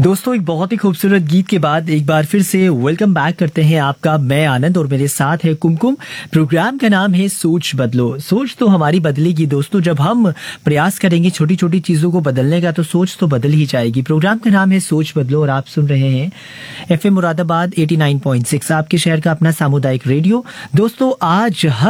दोस्तों एक बहुत ही खूबसूरत गीत के बाद एक बार फिर से वेलकम बैक करते हैं आपका। मैं आनंद और मेरे साथ है कुमकुम। प्रोग्राम का नाम है सोच बदलो। सोच तो हमारी बदलेगी दोस्तों, जब हम प्रयास करेंगे छोटी छोटी चीजों को बदलने का तो सोच तो बदल ही जाएगी। प्रोग्राम का नाम है सोच बदलो और आप सुन रहे हैं एफएम मुरादाबाद 89.6 आपके शहर का अपना सामुदायिक रेडियो। दोस्तों आज